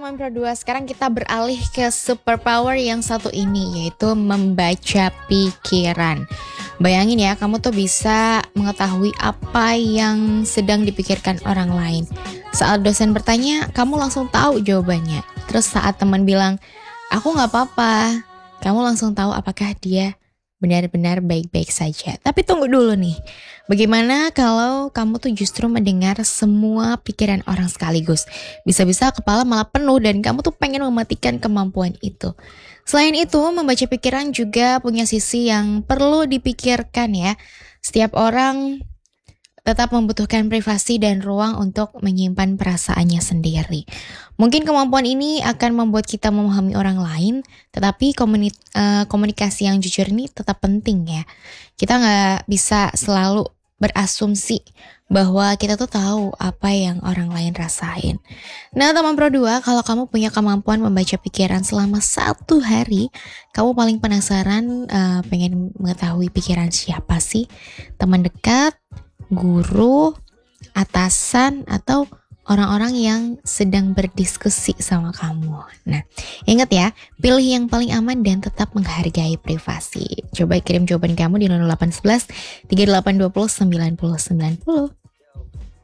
teman Pro 2, sekarang kita beralih ke superpower yang satu ini, yaitu membaca pikiran. Bayangin ya, kamu tuh bisa mengetahui apa yang sedang dipikirkan orang lain. Saat dosen bertanya, kamu langsung tahu jawabannya. Terus saat teman bilang, aku gak apa-apa, kamu langsung tahu apakah dia benar-benar baik-baik saja. Tapi tunggu dulu nih, bagaimana kalau kamu tuh justru mendengar semua pikiran orang sekaligus? Bisa-bisa kepala malah penuh dan kamu tuh pengen mematikan kemampuan itu. Selain itu, membaca pikiran juga punya sisi yang perlu dipikirkan ya. Setiap orang tetap membutuhkan privasi dan ruang untuk menyimpan perasaannya sendiri. Mungkin kemampuan ini akan membuat kita memahami orang lain, tetapi komunikasi yang jujur ini tetap penting ya. Kita nggak bisa selalu berasumsi bahwa kita tuh tahu apa yang orang lain rasain. Nah teman Pro 2, kalau kamu punya kemampuan membaca pikiran selama 1 hari, kamu paling penasaran pengen mengetahui pikiran siapa sih? Teman dekat, guru, atasan, atau orang-orang yang sedang berdiskusi sama kamu. Nah, ingat ya, pilih yang paling aman dan tetap menghargai privasi. Coba kirim jawaban kamu di 0811 3820 9090.